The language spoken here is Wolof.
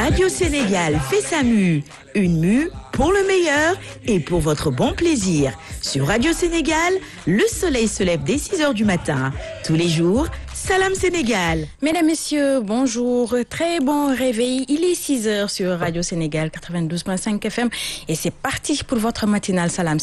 Radio Sénégal fait sa mue. Une mue pour le meilleur et pour votre bon plaisir. Sur Radio Sénégal, le soleil se lève dès 6h du matin. Tous les jours, Salam Sénégal. Mesdames, Messieurs, bonjour. Très bon réveil. Il est 6h sur Radio Sénégal 92.5 FM et c'est parti pour votre matinale Salam